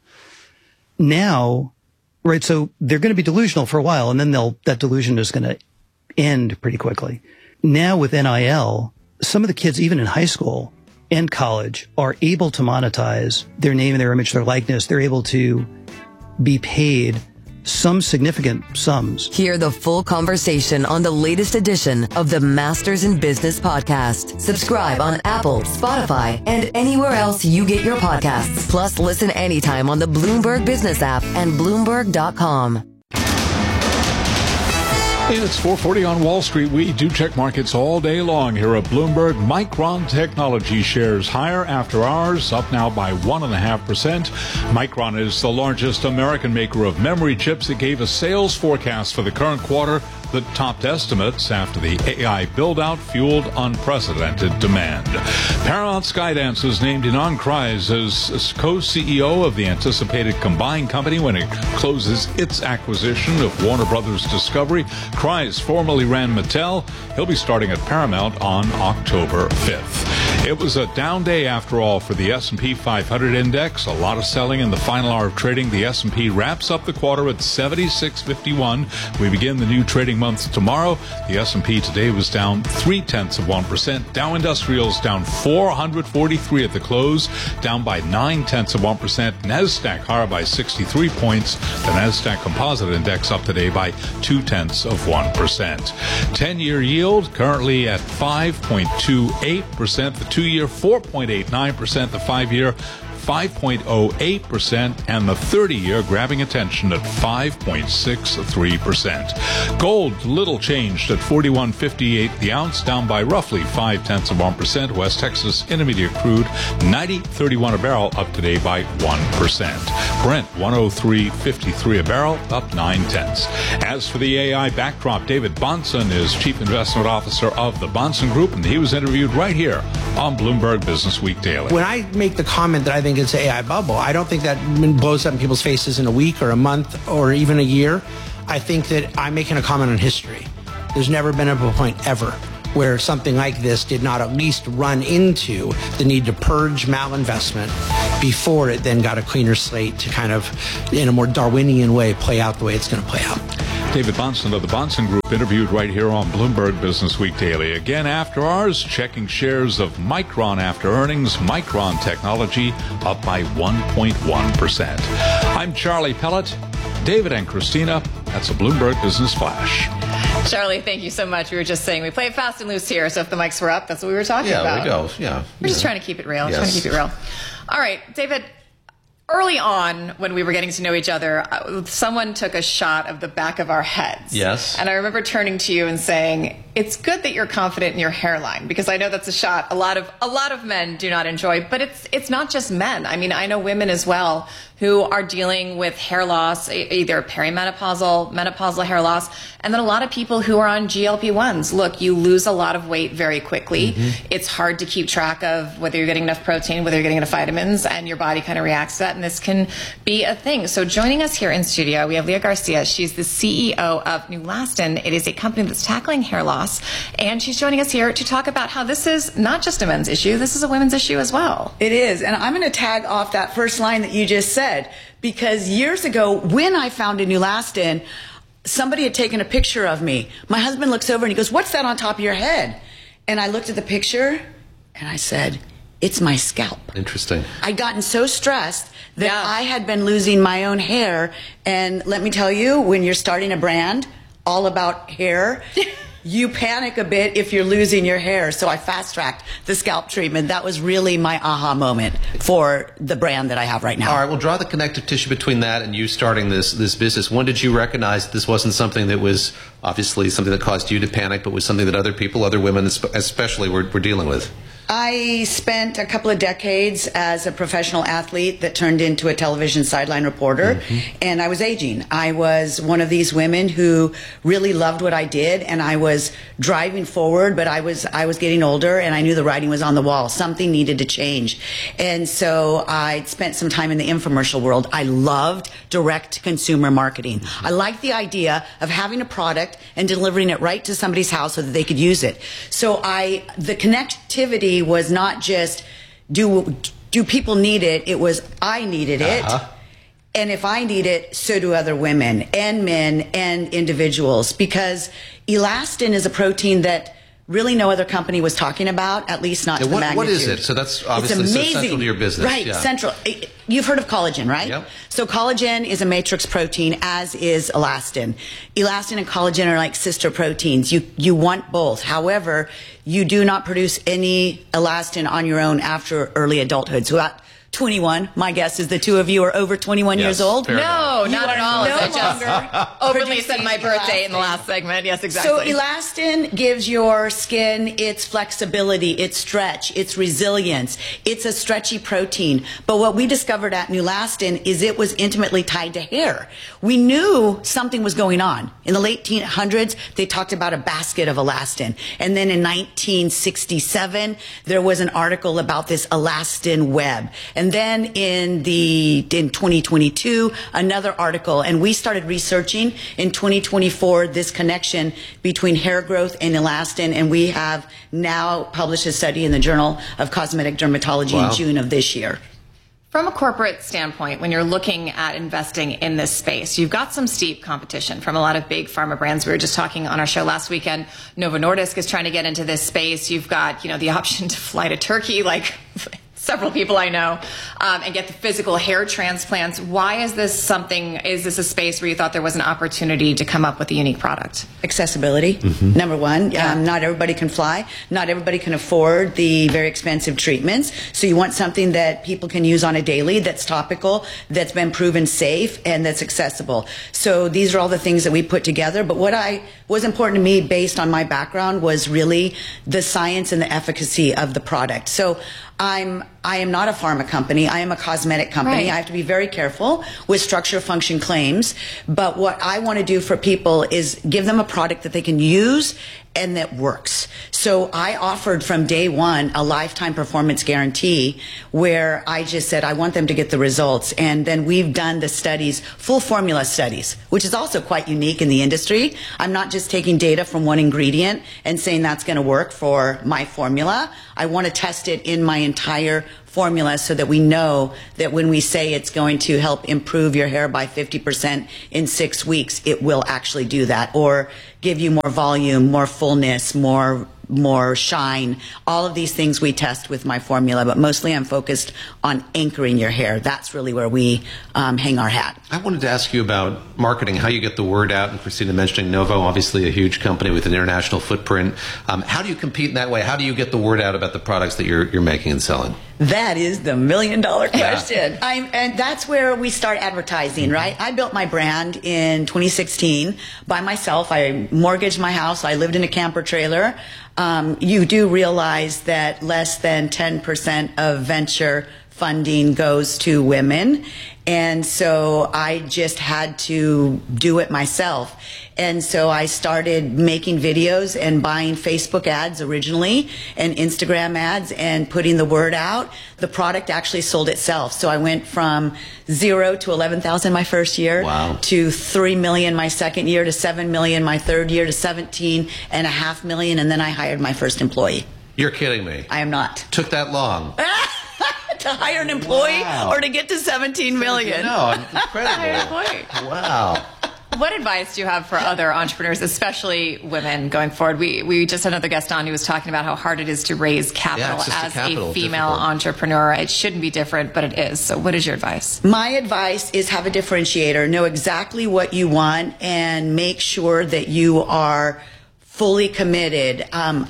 Now, right, so they're going to be delusional for a while, and then that delusion is going to end pretty quickly. Now with NIL, some of the kids, even in high school and college, are able to monetize their name and their image, their likeness. They're able to be paid some significant sums. Hear the full conversation on the latest edition of the Masters in Business podcast. Subscribe on Apple, Spotify, and anywhere else you get your podcasts. Plus, listen anytime on the Bloomberg Business app and Bloomberg.com. It's 4:40 on Wall Street. We do check markets all day long here at Bloomberg. Micron Technology shares higher after hours, up now by 1.5%. Micron is the largest American maker of memory chips. It gave a sales forecast for the current quarter that topped estimates after the AI build-out fueled unprecedented demand. Paramount Skydance is named Ynon Kreiz as co-CEO of the anticipated combined company when it closes its acquisition of Warner Brothers Discovery. Kreiz formerly ran Mattel. He'll be starting at Paramount on October 5th. It was a down day after all for the S&P 500 index. A lot of selling in the final hour of trading. The S&P wraps up the quarter at 76.51. We begin the new trading month tomorrow. The S&P today was down 0.3%. Dow Industrials down 443 at the close, down by 0.9%. NASDAQ higher by 63 points. The NASDAQ Composite Index up today by 0.2%. 10-year yield currently at 5.28%. The 2-year 4.89%. The 5-year 5.08%, and the 30-year grabbing attention at 5.63%. Gold little changed at $41.58 the ounce, down by roughly 0.5%. West Texas Intermediate crude $90.31 a barrel, up today by 1%. Brent $103.53 a barrel, up 0.9. As for the AI backdrop, David Bahnsen is Chief Investment Officer of the Bahnsen Group, and he was interviewed right here on Bloomberg Business Week Daily. When I make the comment that I think it's an AI bubble, I don't think that blows up in people's faces in a week or a month or even a year. I think that I'm making a comment on history. There's never been a point ever where something like this did not at least run into the need to purge malinvestment before it then got a cleaner slate to kind of, in a more Darwinian way, play out the way it's going to play out. David Bahnsen of the Bahnsen Group interviewed right here on Bloomberg Business Week Daily. Again after hours, checking shares of Micron after earnings. Micron Technology up by 1.1%. I'm Charlie Pellet. David and Christina, that's a Bloomberg Business Flash. Charlie, thank you so much. We were just saying we play it fast and loose here, so if the mics were up, that's what we were talking about. Yeah, there we go. Yeah. We're just trying to keep it real. All right, David, early on when we were getting to know each other, someone took a shot of the back of our heads. Yes. And I remember turning to you and saying, it's good that you're confident in your hairline, because I know that's a shot a lot of men do not enjoy, but it's not just men. I mean, I know women as well who are dealing with hair loss, either perimenopausal, menopausal hair loss, and then a lot of people who are on GLP-1s. Look, you lose a lot of weight very quickly. Mm-hmm. It's hard to keep track of whether you're getting enough protein, whether you're getting enough vitamins, and your body kind of reacts to that, and this can be a thing. So joining us here in studio, we have Leah Garcia. She's the CEO of Neulasta. It is a company that's tackling hair loss, and she's joining us here to talk about how this is not just a men's issue, this is a women's issue as well. It is, and I'm going to tag off that first line that you just said, because years ago when I founded Neulasta, somebody had taken a picture of me. My husband looks over and he goes, "What's that on top of your head?" And I looked at the picture and I said, "It's my scalp." Interesting. I'd gotten so stressed that I had been losing my own hair. And let me tell you, when you're starting a brand all about hair, you panic a bit if you're losing your hair. So I fast-tracked the scalp treatment. That was really my aha moment for the brand that I have right now. All right, we'll draw the connective tissue between that and you starting this business. When did you recognize this wasn't something that was obviously something that caused you to panic, but was something that other people, other women especially, were dealing with? I spent a couple of decades as a professional athlete that turned into a television sideline reporter, and I was aging. I was one of these women who really loved what I did, and I was driving forward, but I was getting older, and I knew the writing was on the wall. Something needed to change. And so I spent some time in the infomercial world. I loved direct consumer marketing. I liked the idea of having a product and delivering it right to somebody's house so that they could use it. So the connectivity was not just do people need it, it was I needed it. And if I need it, so do other women and men and individuals, because elastin is a protein that really no other company was talking about, at least not to the magnitude. What is it? So that's obviously so central to your business. Right, central. You've heard of collagen, right? Yep. So collagen is a matrix protein, as is elastin. Elastin and collagen are like sister proteins. You want both. However, you do not produce any elastin on your own after early adulthood. So at 21, my guess is the two of you are over 21 years old. No, not at all. No I just overly said my birthday in the last segment. Yes, exactly. So elastin gives your skin its flexibility, its stretch, its resilience. It's a stretchy protein. But what we discovered at Neulasta is it was intimately tied to hair. We knew something was going on. In the late 1800s, they talked about a basket of elastin. And then in 1967, there was an article about this elastin web. And then in 2022, another article, and we started researching in 2024 this connection between hair growth and elastin, and we have now published a study in the Journal of Cosmetic Dermatology in June of this year. From a corporate standpoint, when you're looking at investing in this space, you've got some steep competition from a lot of big pharma brands. We were just talking on our show last weekend. Novo Nordisk is trying to get into this space. You've got, the option to fly to Turkey, like several people I know, and get the physical hair transplants. Why is this a space where you thought there was an opportunity to come up with a unique product? Accessibility, number one. Not everybody can fly. Not everybody can afford the very expensive treatments. So you want something that people can use on a daily, that's topical, that's been proven safe, and that's accessible. So these are all the things that we put together. But what was important to me based on my background was really the science and the efficacy of the product. So I am not a pharma company. I am a cosmetic company. Right. I have to be very careful with structure function claims. But what I want to do for people is give them a product that they can use and that works. So I offered from day one a lifetime performance guarantee where I just said I want them to get the results. And then we've done the studies, full formula studies, which is also quite unique in the industry. I'm not just taking data from one ingredient and saying that's going to work for my formula. I want to test it in my entire formula so that we know that when we say it's going to help improve your hair by 50% in 6 weeks, it will actually do that, or give you more volume, more fullness, more shine. All of these things we test with my formula, but mostly I'm focused on anchoring your hair. That's really where we hang our hat. I wanted to ask you about marketing, how you get the word out, and Christina mentioning Novo, obviously a huge company with an international footprint. How do you compete in that way? How do you get the word out about the products that you're making and selling? That is the $1 million question. And that's where we start advertising, right? I built my brand in 2016 by myself. I mortgaged my house. I lived in a camper trailer. You do realize that less than 10% of venture funding goes to women. And so I just had to do it myself. And so I started making videos and buying Facebook ads originally and Instagram ads and putting the word out. The product actually sold itself. So I went from 0 to 11,000 my first year, to 3 million my second year, to 7 million my third year, to 17.5 million, and then I hired my first employee. You're kidding me. I am not. Took that long. To hire an employee or to get to 17 million? No, incredible. Wow. What advice do you have for other entrepreneurs, especially women, going forward? We just had another guest on who was talking about how hard it is to raise capital as a female entrepreneur. It shouldn't be different, but it is. So what is your advice? My advice is have a differentiator. Know exactly what you want and make sure that you are fully committed.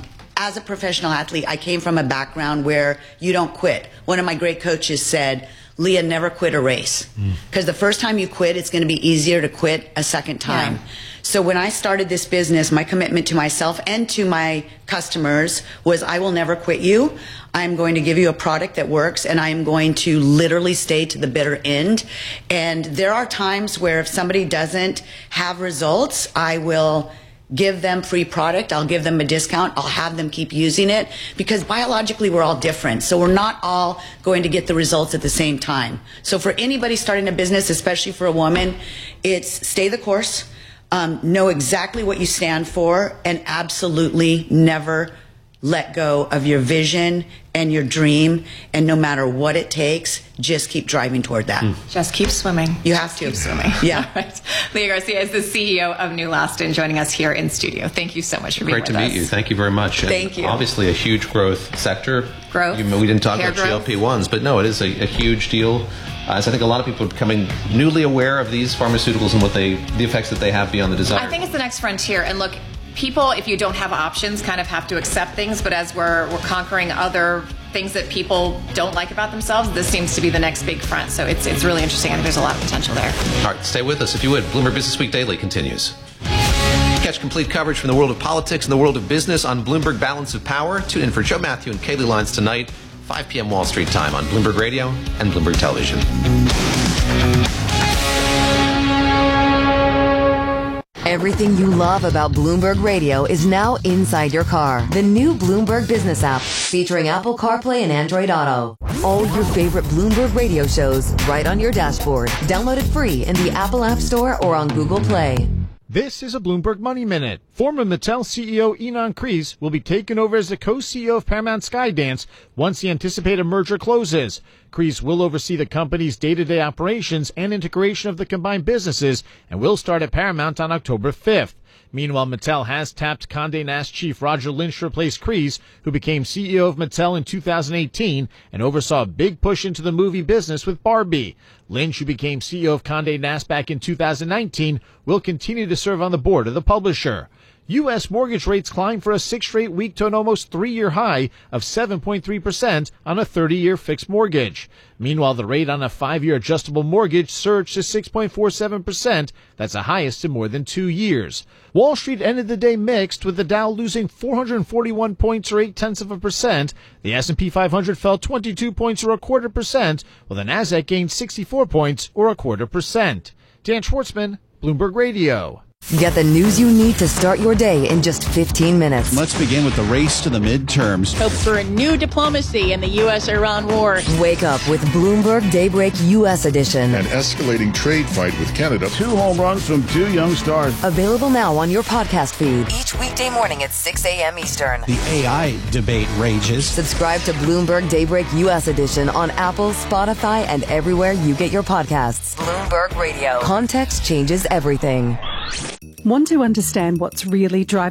As a professional athlete, I came from a background where you don't quit. One of my great coaches said, Leah, never quit a race. Because the first time you quit, it's going to be easier to quit a second time. So when I started this business, my commitment to myself and to my customers was I will never quit you. I'm going to give you a product that works, and I'm going to literally stay to the bitter end. And there are times where if somebody doesn't have results, I will give them free product. I'll give them a discount. I'll have them keep using it, because biologically we're all different. So we're not all going to get the results at the same time. So for anybody starting a business, especially for a woman, it's stay the course, know exactly what you stand for, and absolutely never let go of your vision and your dream. And no matter what it takes, just keep driving toward that. Just keep swimming. You have to. Keep swimming. Yeah. Right. Leah Garcia is the CEO of Neulasta, joining us here in studio. Thank you so much for being with us. Great to meet you. Thank you very much. Thank you. Obviously a huge growth sector. Growth. We didn't talk Hair about GLP-1s, but no, it is a huge deal. As I think a lot of people are becoming newly aware of these pharmaceuticals and the effects that they have beyond the desire. I think it's the next frontier. And look, people, if you don't have options, kind of have to accept things. But as we're conquering other things that people don't like about themselves, this seems to be the next big front. So it's really interesting. I think there's a lot of potential there. All right, stay with us if you would. Bloomberg Business Week Daily continues. Catch complete coverage from the world of politics and the world of business on Bloomberg Balance of Power. Tune in for Joe Matthew and Kaylee Lyons tonight, 5 p.m. Wall Street time on Bloomberg Radio and Bloomberg Television. Everything you love about Bloomberg Radio is now inside your car. The new Bloomberg Business app, featuring Apple CarPlay and Android Auto. All your favorite Bloomberg Radio shows right on your dashboard. Download it free in the Apple App Store or on Google Play. This is a Bloomberg Money Minute. Former Mattel CEO Ynon Kreiz will be taken over as the co-CEO of Paramount Skydance once the anticipated merger closes. Kreiz will oversee the company's day-to-day operations and integration of the combined businesses and will start at Paramount on October 5th. Meanwhile, Mattel has tapped Condé Nast chief Roger Lynch to replace Kreiz, who became CEO of Mattel in 2018 and oversaw a big push into the movie business with Barbie. Lynch, who became CEO of Condé Nast back in 2019, will continue to serve on the board of the publisher. U.S. mortgage rates climbed for a sixth straight week to an almost 3-year high of 7.3% on a 30-year fixed mortgage. Meanwhile, the rate on a 5-year adjustable mortgage surged to 6.47%. That's the highest in more than 2 years. Wall Street ended the day mixed, with the Dow losing 441 points or 0.8%. The S&P 500 fell 22 points or 0.25%, while the Nasdaq gained 64 points or 0.25%. Dan Schwartzman, Bloomberg Radio. Get the news you need to start your day in just 15 minutes. Let's begin with the race to the midterms. Hope for a new diplomacy in the U.S.-Iran war. Wake up with Bloomberg Daybreak U.S. Edition. An escalating trade fight with Canada. 2 home runs from 2 young stars. Available now on your podcast feed. Each weekday morning at 6 a.m. Eastern. The AI debate rages. Subscribe to Bloomberg Daybreak U.S. Edition on Apple, Spotify, and everywhere you get your podcasts. Bloomberg Radio. Context changes everything. Want to understand what's really driving